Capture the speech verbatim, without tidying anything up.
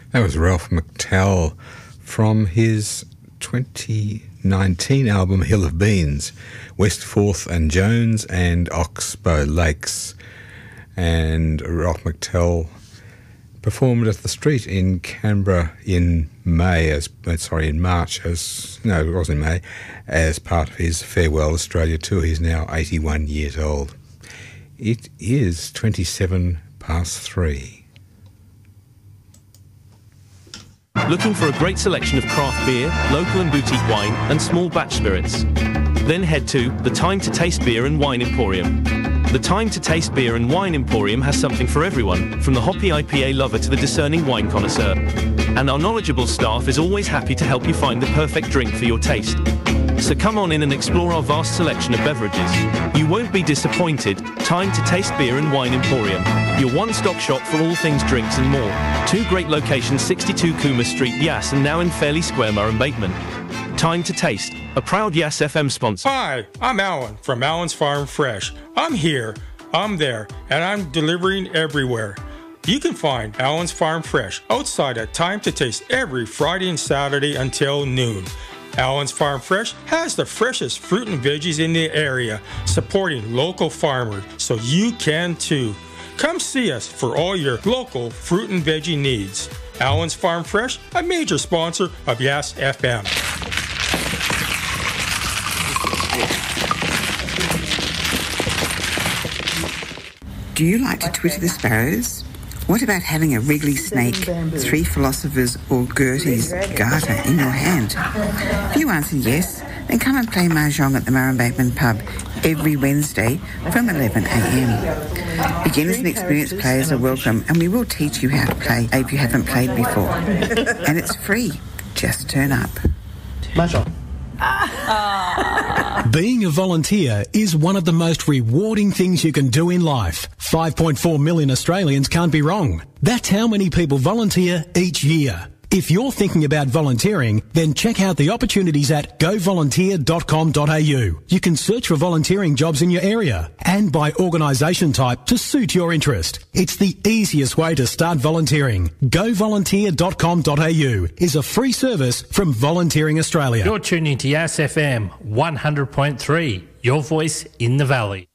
That was Ralph McTell from his twenty nineteen album Hill of Beans, West Forth and Jones and Oxbow Lakes. And Ralph McTell performed at the Street in Canberra in May, as sorry, in March, as no, it was in May, as part of his Farewell Australia tour. He's now eighty-one years old. It is twenty-seven past three. Looking for a great selection of craft beer, local and boutique wine, and small batch spirits? Then head to the Time to Taste Beer and Wine Emporium. The Time to Taste Beer and Wine Emporium has something for everyone, from the hoppy I P A lover to the discerning wine connoisseur. And our knowledgeable staff is always happy to help you find the perfect drink for your taste. So come on in and explore our vast selection of beverages. You won't be disappointed. Time to Taste Beer and Wine Emporium, your one-stop shop for all things drinks and more. Two great locations, sixty-two Cooma Street, Yass, and now in Fairley Square, Murray Bateman. Time to Taste, a proud Yass F M sponsor. Hi, I'm Alan from Alan's Farm Fresh. I'm here, I'm there, and I'm delivering everywhere. You can find Alan's Farm Fresh outside at Time to Taste every Friday and Saturday until noon. Alan's Farm Fresh has the freshest fruit and veggies in the area, supporting local farmers, so you can too. Come see us for all your local fruit and veggie needs. Alan's Farm Fresh, a major sponsor of Yass F M. Do you like to Twitter the sparrows? What about having a wriggly snake, three philosophers or Gertie's garter in your hand? If you answer yes, then come and play Mahjong at the Murray Bateman pub every Wednesday from eleven a m. Beginners and experienced players are welcome, and we will teach you how to play if you haven't played before. And it's free. Just turn up. Mahjong. Being a volunteer is one of the most rewarding things you can do in life. five point four million Australians can't be wrong. That's how many people volunteer each year. If you're thinking about volunteering, then check out the opportunities at go volunteer dot com dot a u. You can search for volunteering jobs in your area and by organisation type to suit your interest. It's the easiest way to start volunteering. go volunteer dot com dot a u is a free service from Volunteering Australia. You're tuning to Yass F M one hundred point three, your voice in the valley.